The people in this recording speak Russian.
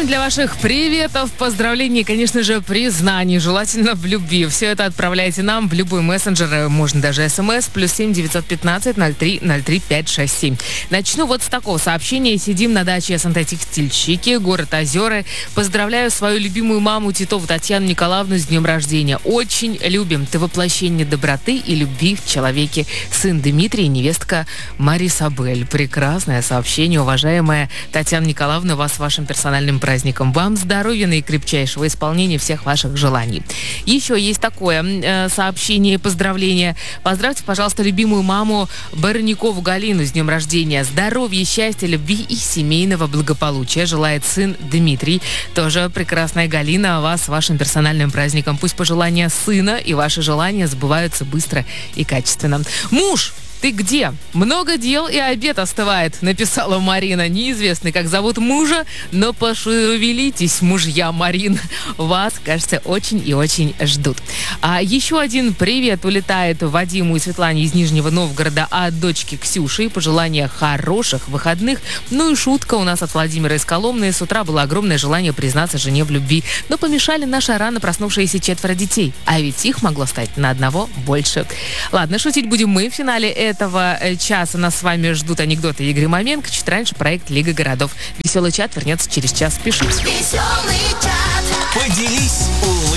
Время для ваших приветов, поздравлений, конечно же, признаний, желательно в любви. Все это отправляйте нам в любой мессенджер, можно даже смс, +7 915 03 03 567. Начну вот с такого сообщения. Сидим на даче Сантехтильщики, город Озера. Поздравляю свою любимую маму Титову Татьяну Николаевну с днем рождения. Очень любим. Ты воплощение доброты и любви в человеке. Сын Дмитрий и невестка Марисабель. Прекрасное сообщение, уважаемая Татьяна Николаевна, вас с вашим персональным праздником. Вам здоровья и крепчайшего исполнения всех ваших желаний. Еще есть такое сообщение и поздравление. Поздравьте, пожалуйста, любимую маму Барникову Галину с днем рождения. Здоровья, счастья, любви и семейного благополучия желает сын Дмитрий. Тоже прекрасная Галина, вас с вашим персональным праздником. Пусть пожелания сына и ваши желания сбываются быстро и качественно. Муж! Ты где? Много дел и обед остывает, написала Марина. Неизвестно, как зовут мужа, но пошевелитесь, мужья Марин. Вас, кажется, очень и очень ждут. А еще один привет улетает Вадиму и Светлане из Нижнего Новгорода от дочки Ксюши. Пожелания хороших выходных. Ну и шутка у нас от Владимира из Коломны. С утра было огромное желание признаться жене в любви. Но помешали наши рано проснувшиеся 4 детей. А ведь их могло стать на одного больше. Ладно, шутить будем мы в финале этого часа. Нас с вами ждут анекдоты Игоря Маменко. Чуть раньше проект «Лига городов». Веселый чат вернется через час. Пишите. Веселый чат. Поделись улыбкой.